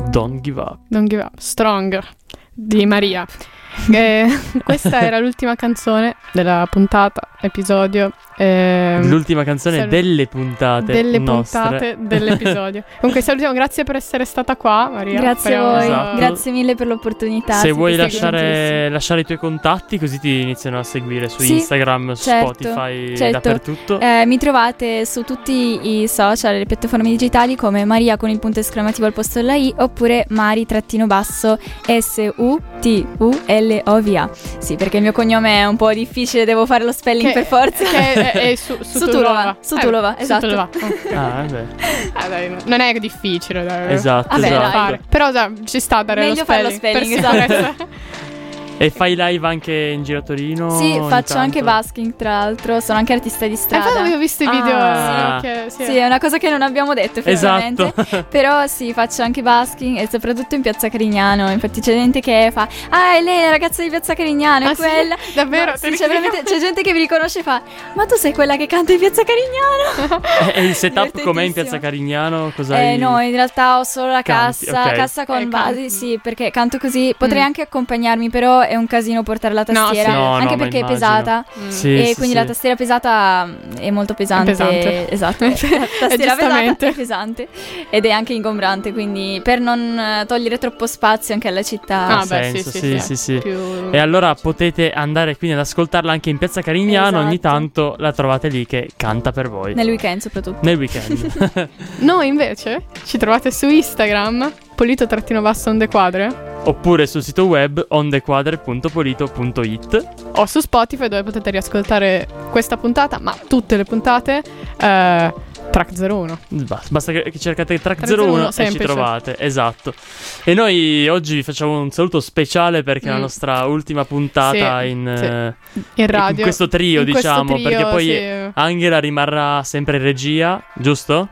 Don't Give Up. Don't Give Up, Strong di Maria. Questa era l'ultima canzone della puntata, episodio. L'ultima canzone delle puntate dell'episodio. Comunque salutiamo, grazie per essere stata qua, Maria. Grazie a voi, Esatto. Grazie mille per l'opportunità. Se vuoi lasciare i tuoi contatti, così ti iniziano a seguire su Instagram, su Spotify, dappertutto. Mi trovate su tutti i social, le piattaforme digitali come Maria con il punto esclamativo al posto della I, oppure Mari_SUTULOVA. Sì, perché il mio cognome è un po' difficile, devo fare lo spelling per forza. Che è Sutulova, esatto. Okay. Vabbè. Dai, non è difficile, dai. Esatto. Però ci sta a dare meglio fare lo spelling, esatto. E fai live anche in giro a Torino? Sì, faccio anche busking, tra l'altro. Sono anche artista di strada. Avevo visto i video. Sì, è una cosa che non abbiamo detto effettivamente. Esatto. Però sì, faccio anche busking e soprattutto in Piazza Carignano. Infatti c'è gente che fa: è lei la ragazza di Piazza Carignano, è quella. Sì? Davvero? No, sì, c'è gente che vi riconosce e fa: ma tu sei quella che canta in Piazza Carignano? E il setup com'è in Piazza Carignano? Cos'hai? No, in realtà ho solo la cassa. Okay. Cassa con basi, sì, perché canto così. Potrei anche accompagnarmi, però è un casino portare la tastiera, anche perché è pesata. Sì, e quindi la tastiera pesata è molto pesante. Esatto. La tastiera pesata è pesante ed è anche ingombrante, quindi per non togliere troppo spazio anche alla città. Sì. E allora potete andare quindi ad ascoltarla anche in Piazza Carignano. Ogni tanto la trovate lì che canta per voi. Nel weekend soprattutto. Nel weekend. Noi invece ci trovate su Instagram polito_ondequadre, oppure sul sito web ondequadre.polito.it, o su Spotify, dove potete riascoltare questa puntata, ma tutte le puntate. Track 01. Basta che cercate Track 01 e ci trovate. Esatto. E noi oggi vi facciamo un saluto speciale perché è la nostra ultima puntata in radio, in questo trio, diciamo, perché poi Angela rimarrà sempre in regia, giusto?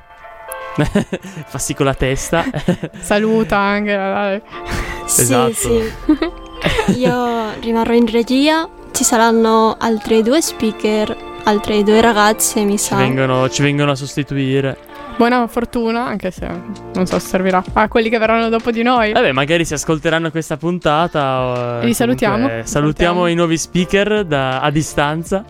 Fa sì con la testa. Saluta Angela, dai. Esatto. Sì. Io rimarrò in regia. Ci saranno altre 2 speaker, altre 2 ragazze, mi sa. Ci vengono a sostituire. Buona fortuna, anche se non so se servirà a quelli che verranno dopo di noi. Vabbè, magari si ascolteranno questa puntata. E li salutiamo. Salutiamo i nuovi speaker a distanza.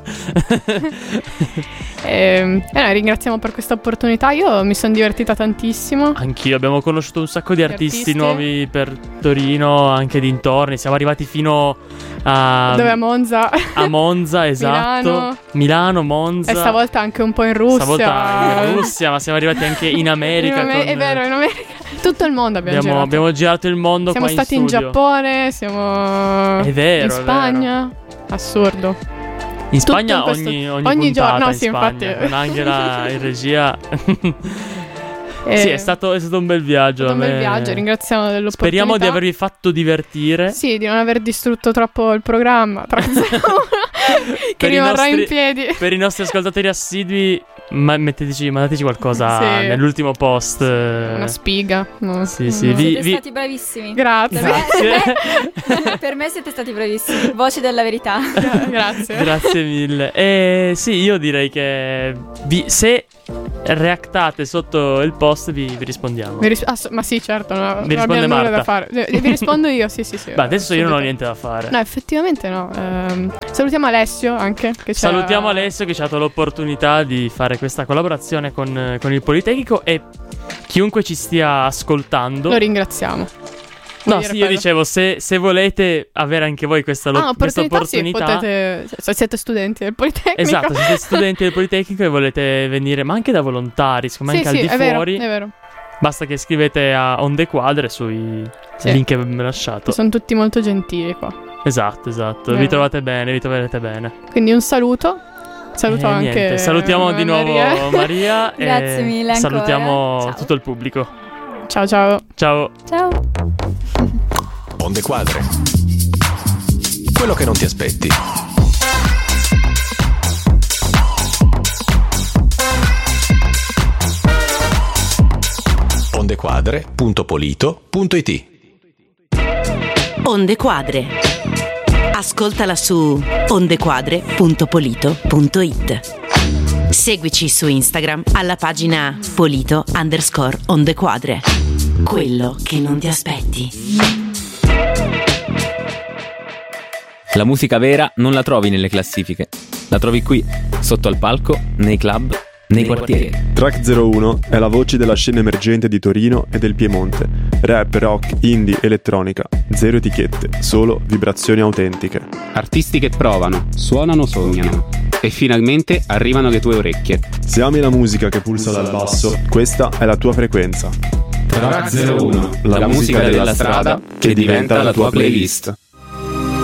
Noi ringraziamo per questa opportunità. Io mi sono divertita tantissimo. Anch'io, abbiamo conosciuto un sacco di artisti nuovi per Torino, anche dintorni. Siamo arrivati fino a... Dove? A Monza. A Monza, esatto. Milano, Monza. E stavolta anche un po' in Russia. Stavolta in Russia, ma siamo arrivati anche in America. È vero, in America. Tutto il mondo abbiamo girato il mondo. Siamo qua stati in Giappone, siamo è vero, in Spagna. Assurdo. In Spagna ogni giorno, in sì, Spagna, infatti. con Angela in regia. Sì, è stato un bel viaggio. Ringraziamo dell'opportunità. Speriamo di avervi fatto divertire. Sì, di non aver distrutto troppo il programma. Che rimarrà in piedi. Per i nostri ascoltatori assidui, mandateci qualcosa nell'ultimo post. Una spiga. No. Sì. Siete stati bravissimi. Grazie. Per me siete stati bravissimi. Voci della verità. Grazie. Grazie mille. Sì, io direi che se reactate sotto il post vi rispondiamo. Ma sì, certo, no, vi risponde Marta. Da fare. Vi rispondo io, sì. Beh, adesso io non ho niente da fare. No, effettivamente no. Salutiamo Alessio anche. Salutiamo Alessio che ci ha dato l'opportunità di fare questa collaborazione con il Politecnico, e chiunque ci stia ascoltando lo ringraziamo. No, sì, io dicevo, se volete avere anche voi questa opportunità, sì, potete, siete studenti del Politecnico. Esatto, siete studenti del Politecnico e volete venire, ma anche da volontari, secondo me, anche al di fuori. È vero. Basta che scrivete a Onde Quadre sui link che vi ho lasciato. Sono tutti molto gentili qua. Esatto. Vi troverete bene. Quindi un saluto. Saluto anche. Niente. Salutiamo di nuovo Maria. Grazie mille ancora. Salutiamo tutto il pubblico. Ciao. Onde Quadre. Quello che non ti aspetti. ondequadre.polito.it. Onde Quadre. Ascoltala su ondequadre.polito.it. Seguici su Instagram alla pagina polito_on_the_quadre. Quello che non ti aspetti. La musica vera non la trovi nelle classifiche, la trovi qui, sotto al palco, nei club, nei quartieri. Track 01 è la voce della scena emergente di Torino e del Piemonte. Rap, rock, indie, elettronica. Zero etichette, solo vibrazioni autentiche. Artisti che provano, suonano, sognano e finalmente arrivano alle tue orecchie. Se ami la musica che pulsa dal basso, questa è la tua frequenza. Track 01, la musica della strada che diventa la tua playlist.